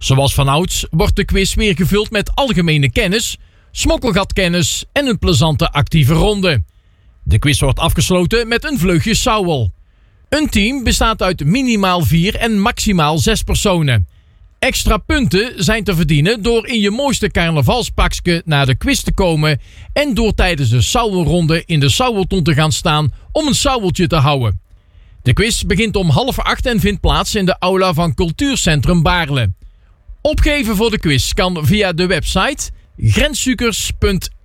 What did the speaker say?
Zoals vanouds wordt de quiz weer gevuld met algemene kennis, smokkelgatkennis en een plezante actieve ronde. De quiz wordt afgesloten met een vleugje sauwel. Een team bestaat uit minimaal 4 en maximaal 6 personen. Extra punten zijn te verdienen door in je mooiste carnavalspakje naar de quiz te komen en door tijdens de sauwelronde in de sauwelton te gaan staan om een sauweltje te houden. De quiz begint om 7:30 en vindt plaats in de aula van Cultuurcentrum Baarle. Opgeven voor de quiz kan via de website grenszoekers.eu.